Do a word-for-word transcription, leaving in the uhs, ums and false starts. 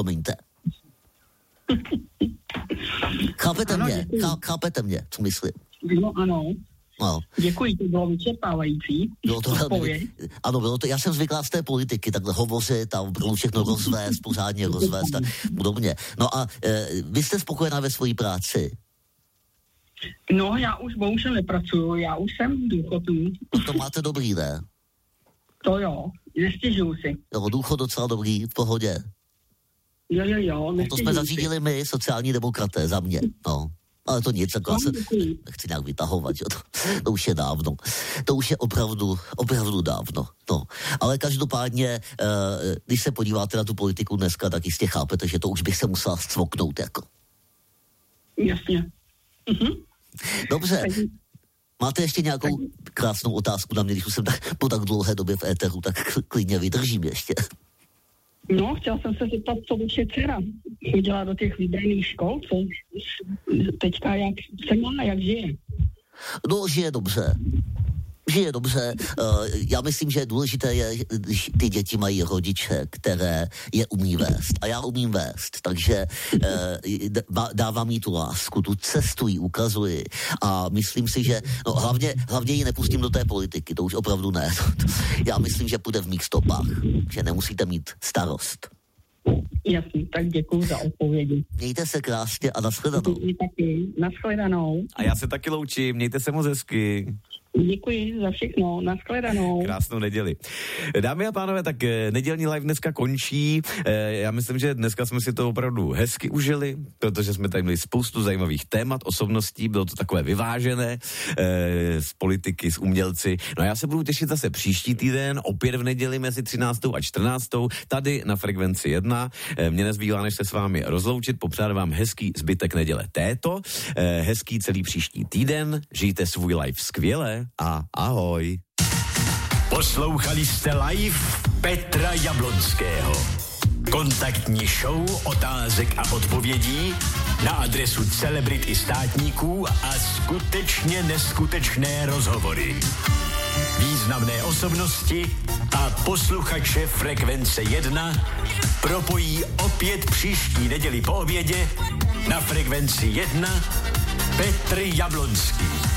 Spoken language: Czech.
promiňte. Chápete ano, mě? Chá, chápete mě, co myslím? No ano. No. Děkuji, to bylo vyčerpávající. Bylo to velmi, ano, bylo to, já jsem zvyklá z té politiky, takhle hovořit a opravdu všechno rozvést, pořádně rozvést a podobně. No a e, vy jste spokojená ve své práci? No, já už bohužel nepracuju, já už jsem v důchodu. No to máte dobrý, ne? To jo, nestěžuju si. Jo, důchod docela dobrý, v pohodě. Jo, jo, jo, no, to jsme zařídili my, sociální demokraté, za mě, no. Ale to nic, jako já se nechci nějak vytahovat, jo, to, to už je dávno. To už je opravdu, opravdu dávno, no. Ale každopádně, uh, když se podíváte na tu politiku dneska, tak jistě chápete, že to už bych se musela scvoknout, jako. Jasně. Mhm. Dobře. Máte ještě nějakou krásnou otázku na mě, když už jsem tak, po tak dlouhé době v éteru, tak klidně vydržím ještě. No, chtěla jsem se zeptat, co vaše dcera chodila do těch výběrných škol, co teďka jak se má, jak žije? No, žije dobře. Žije dobře. Uh, já myslím, že důležité je, když ty děti mají rodiče, které je umí vést. A já umím vést, takže uh, dávám jí tu lásku, tu cestu jí ukazuji. A myslím si, že no, hlavně, hlavně ji nepustím do té politiky, to už opravdu ne. Já myslím, že půjde v mých stopách, že nemusíte mít starost. Jasně, tak děkuju za odpovědi. Mějte se krásně a nashledanou. Taky, nashledanou. A já se taky loučím, mějte se moc hezky. Děkuji za všechno, nashledanou. Krásnou neděli. Dámy a pánové, tak nedělní live dneska končí. Já myslím, že dneska jsme si to opravdu hezky užili, protože jsme tady měli spoustu zajímavých témat, osobností, bylo to takové vyvážené z politiky, z umělci. No a já se budu těšit zase příští týden, opět v neděli mezi třináctou a čtrnáctou tady na Frekvenci jedna. Mně nezbývá, než se s vámi rozloučit, popřát vám hezký zbytek neděle této, hezký celý příští týden, žijte svůj life skvěle a ahoj. Poslouchali jste live Petra Jablonského. Kontaktní show otázek a odpovědí na adresu celebrit i státníků a skutečně neskutečné rozhovory. Významné osobnosti a posluchače Frekvence jedna propojí opět příští neděli po obědě na Frekvenci jedna Petr Jablonský.